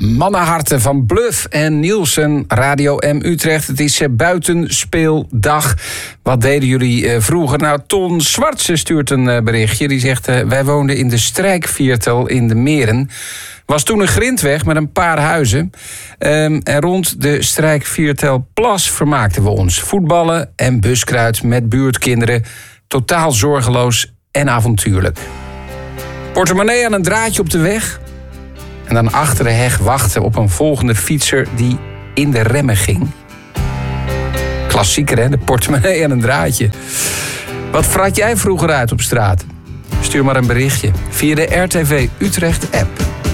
Mannenharten van Bluff en Nielsen, Radio M Utrecht. Het is buitenspeeldag. Wat deden jullie vroeger? Nou, Ton Zwartse stuurt een berichtje. Die zegt, wij woonden in de Strijkviertel in de Meren. Was toen een grindweg met een paar huizen. En rond de Strijkviertelplas vermaakten we ons. Voetballen en buskruid met buurtkinderen. Totaal zorgeloos en avontuurlijk. Portemonnee aan een draadje op de weg. En dan achter de heg wachten op een volgende fietser die in de remmen ging. Klassieker, hè? De portemonnee aan een draadje. Wat vrat jij vroeger uit op straat? Stuur maar een berichtje via de RTV Utrecht app.